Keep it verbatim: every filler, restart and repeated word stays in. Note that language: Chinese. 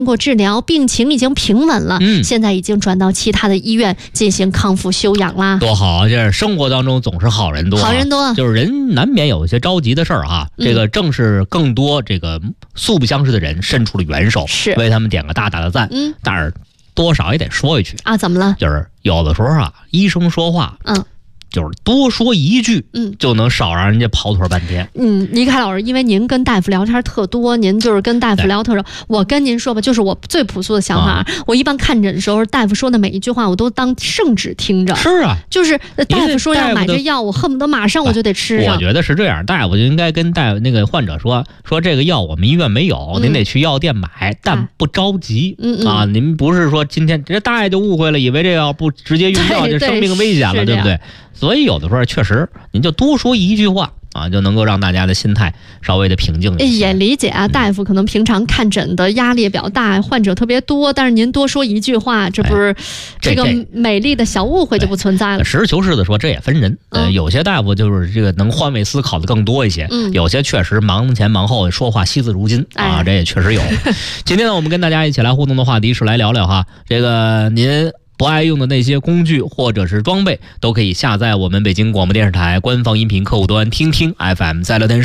经过治疗，病情已经平稳了， 嗯， 现在已经转到其他的医院进行康复休养啦。 多好！就是生活当中总是好人多， 好人多， 就是人难免有一些着急的事儿啊。 嗯、 这个正是更多这个素不相识的人伸出了援手， 是为他们点个大大的赞。 嗯， 但是多少也得说一句啊，怎么了？ 就是有的时候啊，医生说话， 嗯。 就是多说一句， 嗯， 就能少让人家跑腿半天。 嗯，倪凯老师，因为您跟大夫聊天特多，您就是跟大夫聊特多。我跟您说吧，就是我最朴素的想法，啊、我一般看诊的时候，大夫说的每一句话，我都当圣旨听着。 是啊， 就是大夫说要买这药，我恨不得马上我就得吃上。 我觉得是这样，大夫就应该跟大夫那个患者说，说这个药我们医院没有，嗯、您得去药店买，但不着急。 嗯嗯啊，您不是说今天这大爷就误会了，以为这药不直接用药就生命危险了， 对, 对不对？所以有的时候确实，您就多说一句话啊，就能够让大家的心态稍微的平静一些。 也理解啊，大夫可能平常看诊的压力比较大，患者特别多，但是您多说一句话，这不是这个美丽的小误会就不存在了。 实事求是的说，这也分人。嗯、呃，有些大夫就是这个能换位思考的更多一些， 嗯、 有些确实忙前忙后，说话惜字如金、哎、啊，这也确实有。今天呢，我们跟大家一起来互动的话题是来聊聊哈，这个您不爱用的那些工具或者是装备，都可以下载我们北京广播电视台官方音频客户端听听 F M， 在聊天室